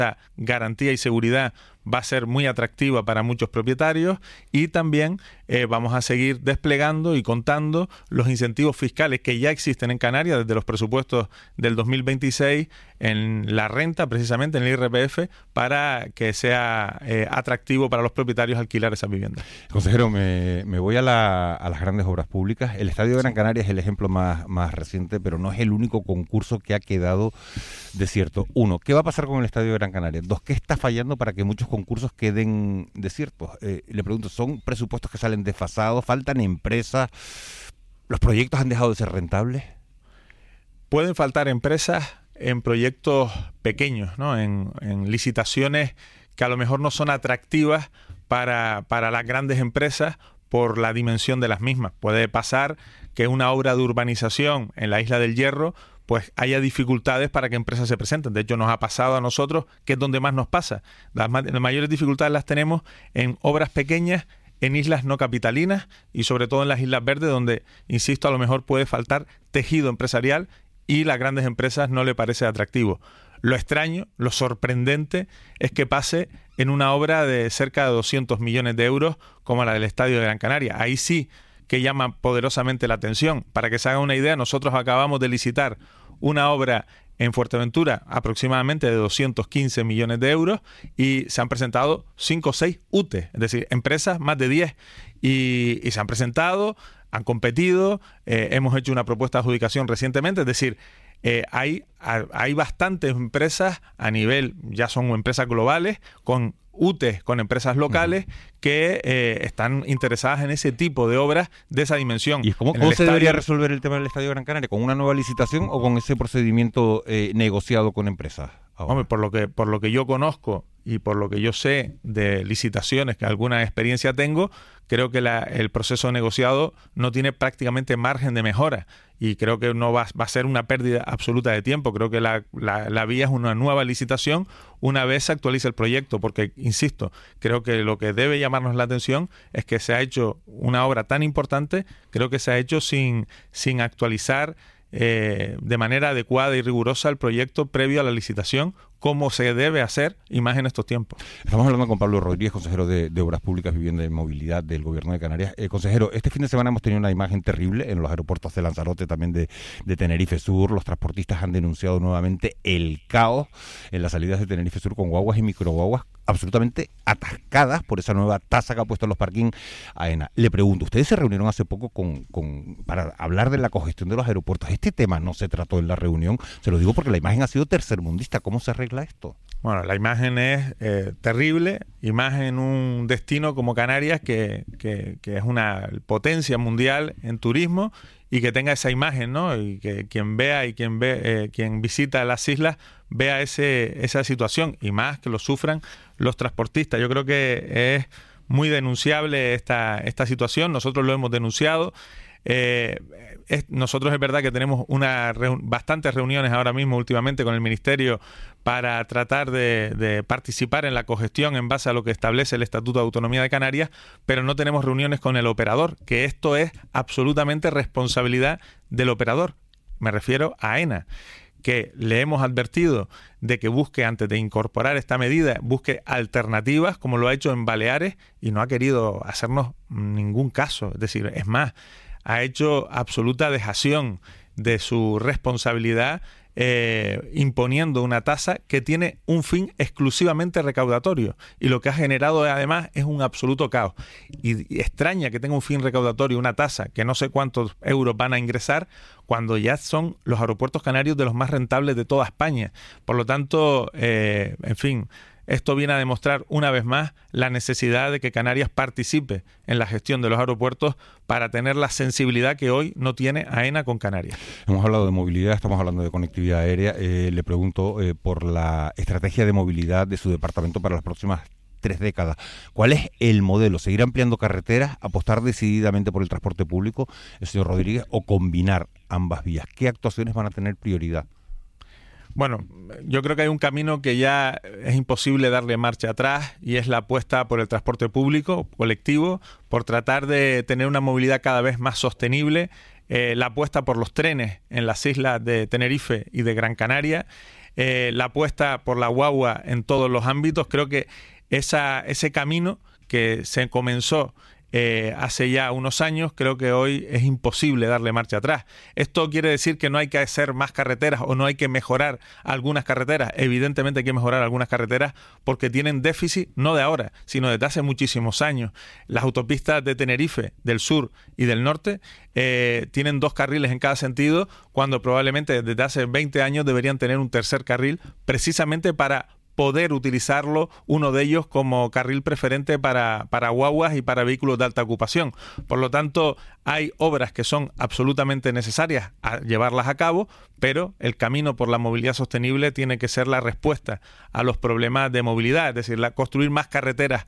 garantía y seguridad va a ser muy atractiva para muchos propietarios, y también vamos a seguir desplegando y contando los incentivos fiscales que ya existen en Canarias desde los presupuestos del 2026 en la renta, precisamente en el IRPF, para que sea atractivo para los propietarios alquilar esas viviendas. Consejero, me voy a las grandes obras públicas. El Estadio de Gran Canaria es el ejemplo más reciente, pero no es el único concurso que ha quedado desierto. Uno, ¿qué va a pasar con el Estadio de Gran Canaria? Dos, ¿qué está fallando para que muchos concursos queden desiertos? Le pregunto, ¿son presupuestos que salen desfasados? ¿Faltan empresas? ¿Los proyectos han dejado de ser rentables? Pueden faltar empresas en proyectos pequeños, ¿no? En licitaciones que a lo mejor no son atractivas para las grandes empresas por la dimensión de las mismas. Puede pasar que una obra de urbanización en la Isla del Hierro pues haya dificultades para que empresas se presenten. De hecho, nos ha pasado a nosotros, que es donde más nos pasa. Las mayores dificultades las tenemos en obras pequeñas, en islas no capitalinas y sobre todo en las Islas Verdes, donde, insisto, a lo mejor puede faltar tejido empresarial y las grandes empresas no le parece atractivo. Lo extraño, lo sorprendente es que pase en una obra de cerca de 200 millones de euros como la del Estadio de Gran Canaria. Ahí sí que llama poderosamente la atención. Para que se haga una idea, nosotros acabamos de licitar una obra en Fuerteventura aproximadamente de 215 millones de euros y se han presentado 5 o 6 UTE, es decir, empresas más de 10, y se han presentado, han competido, hemos hecho una propuesta de adjudicación recientemente, es decir, hay bastantes empresas a nivel, ya son empresas globales, con UTE, con empresas locales que están interesadas en ese tipo de obras de esa dimensión. ¿Y cómo se debería resolver el tema del Estadio Gran Canaria? ¿Con una nueva licitación o con ese procedimiento negociado con empresas? Hombre, por lo que yo conozco y por lo que yo sé de licitaciones, que alguna experiencia tengo, creo que el proceso negociado no tiene prácticamente margen de mejora y creo que no va a ser una pérdida absoluta de tiempo. Creo que la vía es una nueva licitación una vez se actualice el proyecto, porque, insisto, creo que lo que debe llamarnos la atención es que se ha hecho una obra tan importante, creo que se ha hecho sin actualizar de manera adecuada y rigurosa el proyecto previo a la licitación, como se debe hacer y más en estos tiempos. Estamos hablando con Pablo Rodríguez, consejero de Obras Públicas, Vivienda y Movilidad del Gobierno de Canarias. Consejero, este fin de semana hemos tenido una imagen terrible en los aeropuertos de Lanzarote, también de Tenerife Sur. Los transportistas han denunciado nuevamente el caos en las salidas de Tenerife Sur con guaguas y microguaguas absolutamente atascadas por esa nueva tasa que ha puesto en los parkings AENA. Le pregunto, ustedes se reunieron hace poco para hablar de la congestión de los aeropuertos. Este tema no se trató en la reunión, se lo digo porque la imagen ha sido tercermundista. ¿Cómo se arregla esto? Bueno, la imagen es terrible, y más en un destino como Canarias, que es una potencia mundial en turismo, y que tenga esa imagen, ¿no? Y que quien vea y quien visita las islas vea esa situación, y más que lo sufran los transportistas. Yo creo que es muy denunciable esta situación. Nosotros lo hemos denunciado. Nosotros es verdad que tenemos bastantes reuniones ahora mismo últimamente con el Ministerio para tratar de participar en la cogestión en base a lo que establece el Estatuto de Autonomía de Canarias, pero no tenemos reuniones con el operador, que esto es absolutamente responsabilidad del operador. Me refiero a AENA, que le hemos advertido de que busque, antes de incorporar esta medida, busque alternativas, como lo ha hecho en Baleares, y no ha querido hacernos ningún caso. Es decir, es más, ha hecho absoluta dejación de su responsabilidad, imponiendo una tasa que tiene un fin exclusivamente recaudatorio, y lo que ha generado además es un absoluto caos. Y extraña que tenga un fin recaudatorio una tasa que no sé cuántos euros van a ingresar, cuando ya son los aeropuertos canarios de los más rentables de toda España. Por lo tanto, en fin, esto viene a demostrar una vez más la necesidad de que Canarias participe en la gestión de los aeropuertos para tener la sensibilidad que hoy no tiene AENA con Canarias. Hemos hablado de movilidad, estamos hablando de conectividad aérea. Le pregunto por la estrategia de movilidad de su departamento para las próximas 3 décadas. ¿Cuál es el modelo? ¿Seguir ampliando carreteras, apostar decididamente por el transporte público, el señor Rodríguez, o combinar ambas vías? ¿Qué actuaciones van a tener prioridad? Bueno, yo creo que hay un camino que ya es imposible darle marcha atrás, y es la apuesta por el transporte público colectivo, por tratar de tener una movilidad cada vez más sostenible, la apuesta por los trenes en las islas de Tenerife y de Gran Canaria, la apuesta por la guagua en todos los ámbitos. Creo que ese camino que se comenzó hace ya unos años, creo que hoy es imposible darle marcha atrás. ¿Esto quiere decir que no hay que hacer más carreteras o no hay que mejorar algunas carreteras? Evidentemente hay que mejorar algunas carreteras porque tienen déficit no de ahora, sino desde hace muchísimos años. Las autopistas de Tenerife, del sur y del norte, tienen 2 carriles en cada sentido, cuando probablemente desde hace 20 años deberían tener un tercer carril, precisamente para poder utilizarlo, uno de ellos como carril preferente para guaguas y para vehículos de alta ocupación. Por lo tanto, hay obras que son absolutamente necesarias a llevarlas a cabo, pero el camino por la movilidad sostenible tiene que ser la respuesta a los problemas de movilidad, es decir, construir más carreteras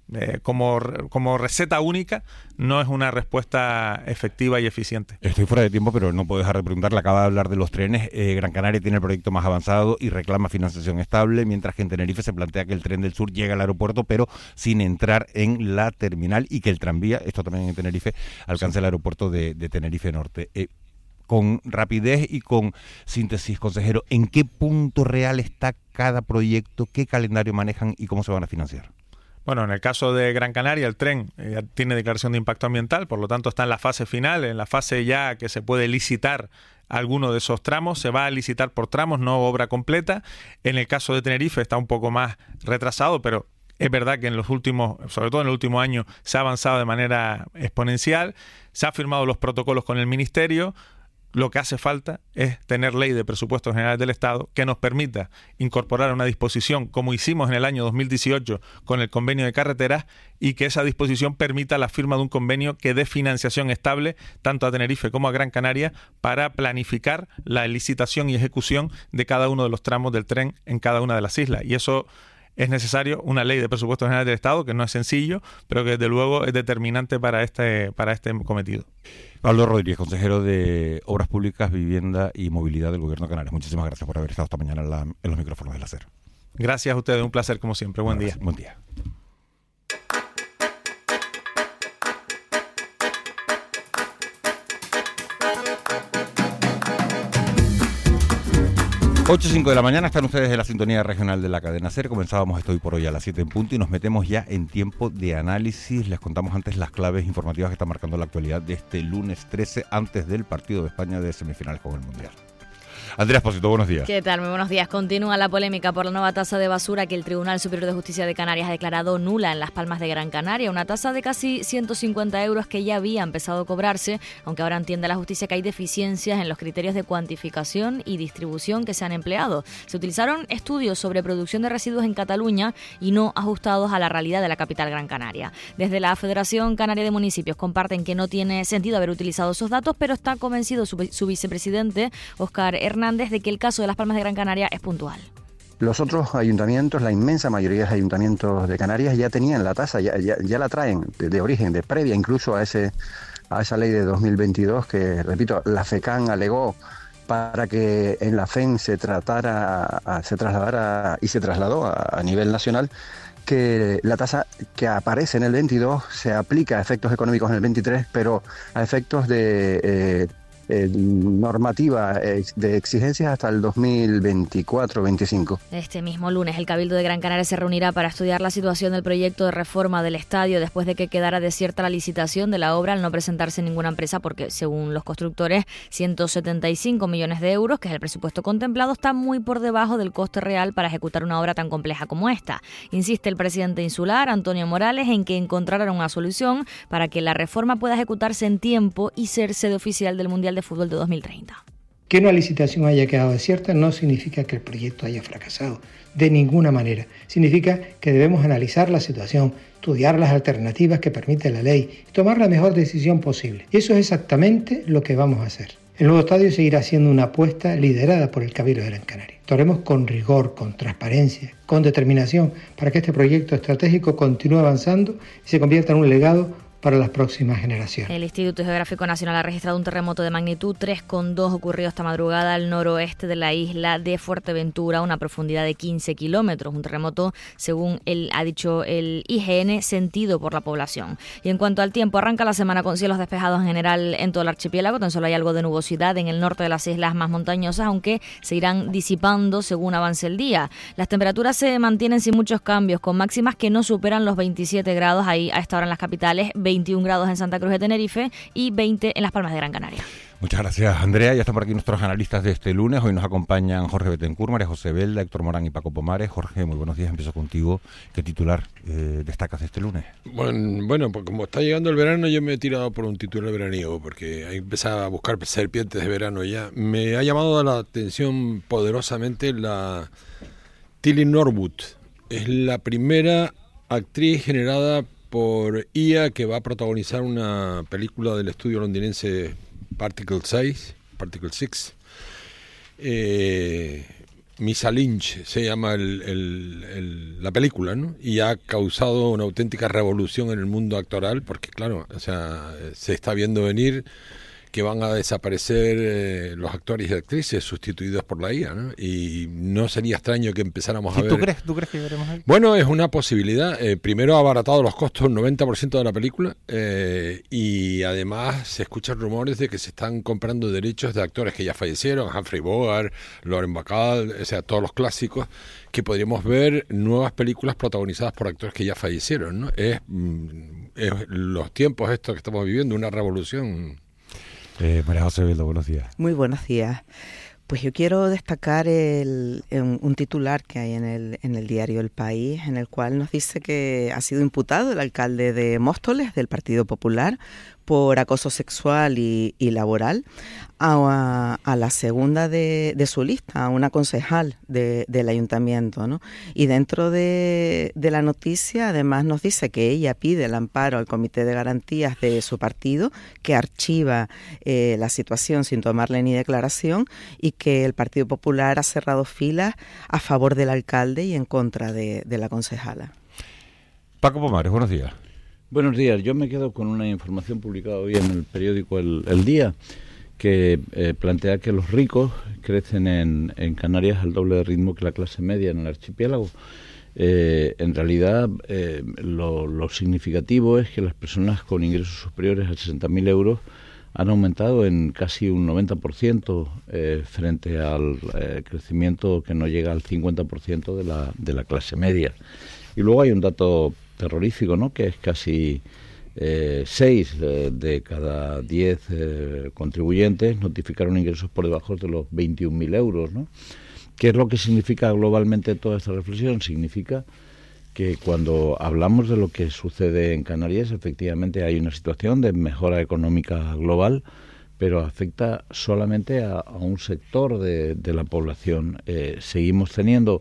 como receta única no es una respuesta efectiva y eficiente. Estoy fuera de tiempo, pero no puedo dejar de preguntarle. Acaba de hablar de los trenes. Gran Canaria tiene el proyecto más avanzado y reclama financiación estable, mientras que en Tenerife se plantea que el tren del sur llegue al aeropuerto, pero sin entrar en la terminal, y que el tranvía, esto también en Tenerife, alcance el aeropuerto de Tenerife Norte. Con rapidez y con síntesis, consejero, ¿en qué punto real está cada proyecto? ¿Qué calendario manejan y cómo se van a financiar? Bueno, en el caso de Gran Canaria, el tren ya tiene declaración de impacto ambiental, por lo tanto está en la fase final, en la fase ya que se puede licitar alguno de esos tramos. Se va a licitar por tramos, no obra completa. En el caso de Tenerife está un poco más retrasado, pero es verdad que en los últimos, sobre todo en el último año, se ha avanzado de manera exponencial. Se han firmado los protocolos con el Ministerio. Lo que hace falta es tener ley de presupuestos generales del Estado que nos permita incorporar una disposición, como hicimos en el año 2018 con el convenio de carreteras, y que esa disposición permita la firma de un convenio que dé financiación estable tanto a Tenerife como a Gran Canaria para planificar la licitación y ejecución de cada uno de los tramos del tren en cada una de las islas. Y eso es necesario, una ley de presupuestos generales del Estado, que no es sencillo, pero que desde luego es determinante para este cometido. Pablo Rodríguez, consejero de Obras Públicas, Vivienda y Movilidad del Gobierno de Canarias. Muchísimas gracias por haber estado esta mañana en los micrófonos de la SER. Gracias a ustedes, un placer como siempre. Buen día. Buen día. 8:05 de la mañana, están ustedes en la sintonía regional de la cadena SER. Comenzábamos Estoy por Hoy a las 7 en punto y nos metemos ya en tiempo de análisis. Les contamos antes las claves informativas que están marcando la actualidad de este lunes 13, antes del partido de España de semifinales con el Mundial. Andrea Espósito, buenos días. ¿Qué tal? Muy buenos días. Continúa la polémica por la nueva tasa de basura que el Tribunal Superior de Justicia de Canarias ha declarado nula en Las Palmas de Gran Canaria. Una tasa de casi 150 euros que ya había empezado a cobrarse, aunque ahora entiende la justicia que hay deficiencias en los criterios de cuantificación y distribución que se han empleado. Se utilizaron estudios sobre producción de residuos en Cataluña y no ajustados a la realidad de la capital Gran Canaria. Desde la Federación Canaria de Municipios comparten que no tiene sentido haber utilizado esos datos, pero está convencido su vicepresidente, Óscar Hernández, de que el caso de Las Palmas de Gran Canaria es puntual. Los otros ayuntamientos, la inmensa mayoría de los ayuntamientos de Canarias ya tenían la tasa, ya la traen de origen, de previa incluso a esa ley de 2022 que, repito, la FECAN alegó para que en la FEN se trasladara y se trasladó a nivel nacional, que la tasa que aparece en el 22 se aplica a efectos económicos en el 23, pero a efectos de normativa de exigencias hasta el 2024-25. Este mismo lunes el Cabildo de Gran Canaria se reunirá para estudiar la situación del proyecto de reforma del estadio después de que quedara desierta la licitación de la obra al no presentarse ninguna empresa porque, según los constructores, 175 millones de euros, que es el presupuesto contemplado, está muy por debajo del coste real para ejecutar una obra tan compleja como esta. Insiste el presidente insular, Antonio Morales, en que encontraran una solución para que la reforma pueda ejecutarse en tiempo y ser sede oficial del Mundial de Fútbol de 2030. Que una licitación haya quedado desierta no significa que el proyecto haya fracasado, de ninguna manera. Significa que debemos analizar la situación, estudiar las alternativas que permite la ley y tomar la mejor decisión posible. Y eso es exactamente lo que vamos a hacer. El nuevo estadio seguirá siendo una apuesta liderada por el Cabildo de Gran Canaria. Actuaremos con rigor, con transparencia, con determinación para que este proyecto estratégico continúe avanzando y se convierta en un legado para las próximas generaciones. El Instituto Geográfico Nacional ha registrado un terremoto de magnitud 3,2 ocurrido esta madrugada al noroeste de la isla de Fuerteventura, a una profundidad de 15 kilómetros. Un terremoto, según ha dicho el IGN, sentido por la población. Y en cuanto al tiempo, arranca la semana con cielos despejados en general en todo el archipiélago. Tan solo hay algo de nubosidad en el norte de las islas más montañosas, aunque se irán disipando según avance el día. Las temperaturas se mantienen sin muchos cambios, con máximas que no superan los 27 grados ahí a esta hora en las capitales, 21 grados en Santa Cruz de Tenerife y 20 en Las Palmas de Gran Canaria. Muchas gracias, Andrea. Ya están por aquí nuestros analistas de este lunes. Hoy nos acompañan Jorge Betancur, María José Belda, Héctor Morán y Paco Pomares. Jorge, muy buenos días. Empiezo contigo. ¿Qué titular destacas de este lunes? Bueno, pues como está llegando el verano, yo me he tirado por un titular veraniego, porque ahí empezaba a buscar serpientes de verano ya. Me ha llamado la atención poderosamente la Tilly Norwood. Es la primera actriz generada por IA que va a protagonizar una película del estudio londinense Particle 6. Misa Lynch se llama la película, ¿no? Y ha causado una auténtica revolución en el mundo actoral, porque claro, o sea, se está viendo venir que van a desaparecer los actores y actrices sustituidos por la IA, ¿no? Y no sería extraño que empezáramos a ver... ¿Tú crees que veremos ahí? Bueno, es una posibilidad. Primero ha abaratado los costos un 90% de la película, y además se escuchan rumores de que se están comprando derechos de actores que ya fallecieron, Humphrey Bogart, Lauren Bacall, o sea, todos los clásicos, que podríamos ver nuevas películas protagonizadas por actores que ya fallecieron, ¿no? Es los tiempos estos que estamos viviendo, una revolución. María José Belda, buenos días. Muy buenos días. Pues yo quiero destacar un titular que hay en el diario El País, en el cual nos dice que ha sido imputado el alcalde de Móstoles, del Partido Popular, por acoso sexual y laboral a la segunda de su lista, a una concejal del ayuntamiento, ¿no? Y dentro de la noticia además nos dice que ella pide el amparo al Comité de Garantías de su partido, que archiva la situación sin tomarle ni declaración, y que el Partido Popular ha cerrado filas a favor del alcalde y en contra de la concejala. Paco Pomares, buenos días. Buenos días. Yo me quedo con una información publicada hoy en el periódico El Día, que plantea que los ricos crecen en Canarias al doble de ritmo que la clase media en el archipiélago. En realidad, lo significativo es que las personas con ingresos superiores a 60.000 euros han aumentado en casi un 90% frente al crecimiento que no llega al 50% de la clase media. Y luego hay un dato terrorífico, ¿no?, que es casi 6 de cada 10 contribuyentes notificaron ingresos por debajo de los 21.000 euros, ¿no? ¿Qué es lo que significa globalmente toda esta reflexión? Significa que cuando hablamos de lo que sucede en Canarias, efectivamente hay una situación de mejora económica global, pero afecta solamente a un sector de la población. Seguimos teniendo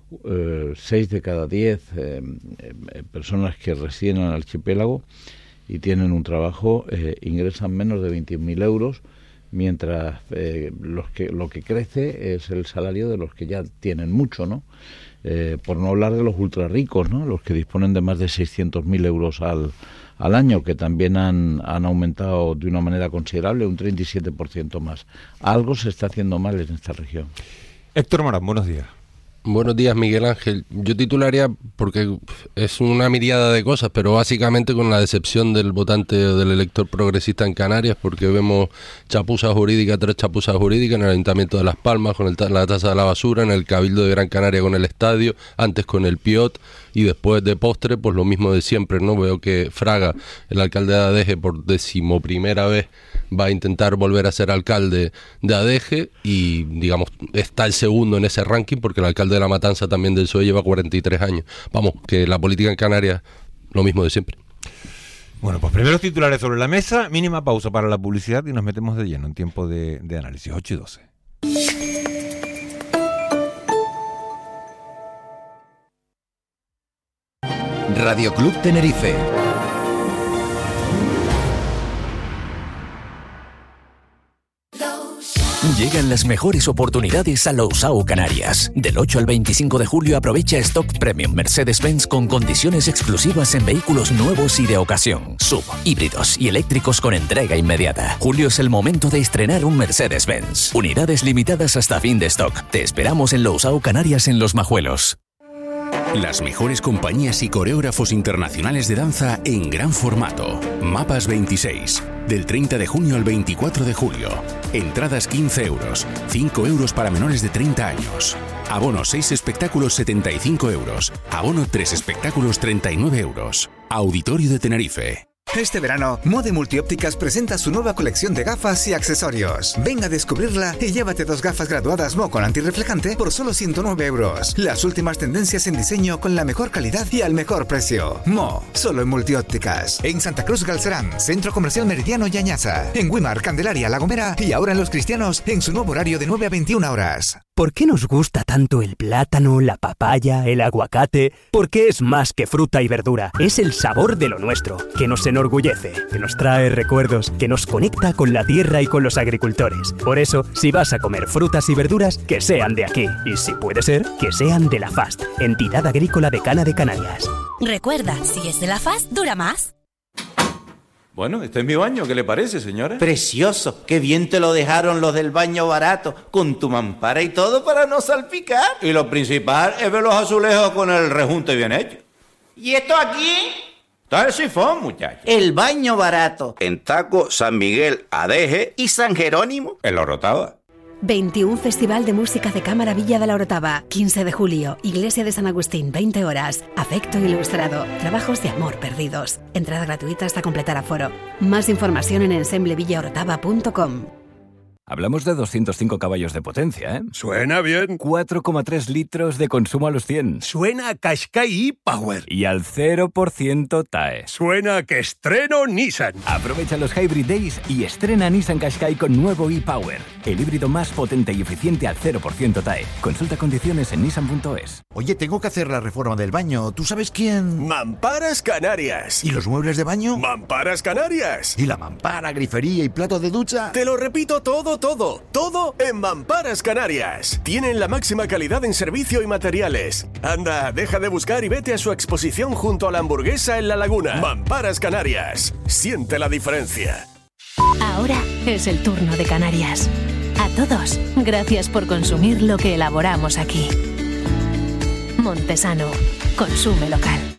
6 de cada 10 personas que residen en el archipiélago y tienen un trabajo, ingresan menos de 21.000 euros, mientras lo que crece es el salario de los que ya tienen mucho, ¿no? Por no hablar de los ultra ricos, ¿no?, los que disponen de más de 600.000 euros al año, que también han aumentado de una manera considerable, un 37% más. Algo se está haciendo mal en esta región. Héctor Morán, buenos días. Buenos días, Miguel Ángel. Yo titularía, porque es una miriada de cosas, pero básicamente con la decepción del votante o del elector progresista en Canarias, porque vemos chapuza jurídica tras chapuza jurídica en el Ayuntamiento de Las Palmas con la tasa de la basura, en el Cabildo de Gran Canaria con el estadio, antes con el Piot, y después de postre, pues lo mismo de siempre, ¿no? Veo que Fraga, el alcalde de Adeje, por 11ª vez va a intentar volver a ser alcalde de Adeje y, digamos, está el segundo en ese ranking porque el alcalde de La Matanza, también del PSOE, lleva 43 años. Vamos, que la política en Canarias, lo mismo de siempre. Bueno, pues primeros titulares sobre la mesa, mínima pausa para la publicidad y nos metemos de lleno en tiempo de análisis. 8:12. Radio Club Tenerife. Llegan las mejores oportunidades a Lousao Canarias. Del 8 al 25 de julio aprovecha Stock Premium Mercedes-Benz con condiciones exclusivas en vehículos nuevos y de ocasión, sub, híbridos y eléctricos con entrega inmediata. Julio es el momento de estrenar un Mercedes-Benz. Unidades limitadas hasta fin de stock. Te esperamos en Lousao Canarias en Los Majuelos. Las mejores compañías y coreógrafos internacionales de danza en gran formato. Mapas 26. Del 30 de junio al 24 de julio. Entradas 15 euros. 5 euros para menores de 30 años. Abono 6 espectáculos 75 euros. Abono 3 espectáculos 39 euros. Auditorio de Tenerife. Este verano, Mode Multiópticas presenta su nueva colección de gafas y accesorios. Ven a descubrirla y llévate 2 gafas graduadas Mo con antirreflejante por solo 109 euros. Las últimas tendencias en diseño con la mejor calidad y al mejor precio. Mo, solo en Multiópticas. En Santa Cruz Galcerán, Centro Comercial Meridiano y Añaza. En Güímar, Candelaria, La Gomera y ahora en Los Cristianos en su nuevo horario de 9 a 21 horas. ¿Por qué nos gusta tanto el plátano, la papaya, el aguacate? Porque es más que fruta y verdura. Es el sabor de lo nuestro, que nos enorgullece, que nos trae recuerdos, que nos conecta con la tierra y con los agricultores. Por eso, si vas a comer frutas y verduras, que sean de aquí. Y si puede ser, que sean de la FAST, Entidad Agrícola Decana de Canarias. Recuerda, si es de la FAST, dura más. Bueno, este es mi baño, ¿qué le parece, señora? Precioso, qué bien te lo dejaron los del baño barato, con tu mampara y todo para no salpicar. Y lo principal es ver los azulejos con el rejunte bien hecho. ¿Y esto aquí? Está el sifón, muchacho. El baño barato. En Taco, San Miguel, Adeje ¿Y San Jerónimo? en La Orotava. 21 Festival de Música de Cámara Villa de la Orotava. 15 de julio, Iglesia de San Agustín, 20 horas. Afecto ilustrado. Trabajos de amor perdidos. Entrada gratuita hasta completar aforo. Más información en ensemblevillaorotava.com. Hablamos de 205 caballos de potencia, ¿eh? Suena bien. 4,3 litros de consumo a los 100. Suena a Qashqai e-Power. Y al 0% TAE. Suena a que estreno Nissan. Aprovecha los Hybrid Days y estrena Nissan Qashqai con nuevo e-Power. El híbrido más potente y eficiente al 0% TAE. Consulta condiciones en nissan.es. Oye, tengo que hacer la reforma del baño. ¿Tú sabes quién? Mamparas Canarias. ¿Y los muebles de baño? Mamparas Canarias. ¿Y la mampara, grifería y plato de ducha? Te lo repito todo en Mamparas Canarias. Tienen la máxima calidad en servicio y materiales. Anda, deja de buscar y vete a su exposición junto a la hamburguesa en La Laguna. Mamparas Canarias. Siente la diferencia. Ahora es el turno de Canarias. A todos, gracias por consumir lo que elaboramos aquí. Montesano, consume local.